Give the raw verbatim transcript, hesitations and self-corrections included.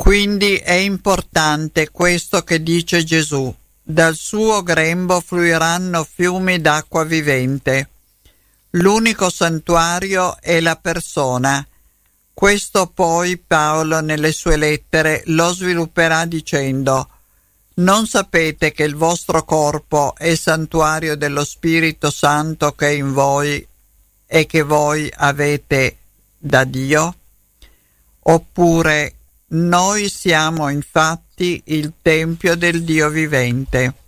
Quindi è importante questo che dice Gesù: dal suo grembo fluiranno fiumi d'acqua vivente. L'unico santuario è la persona. Questo poi Paolo nelle sue lettere lo svilupperà dicendo: non sapete che il vostro corpo è santuario dello Spirito Santo che è in voi e che voi avete da Dio? Oppure: noi siamo infatti il tempio del Dio vivente.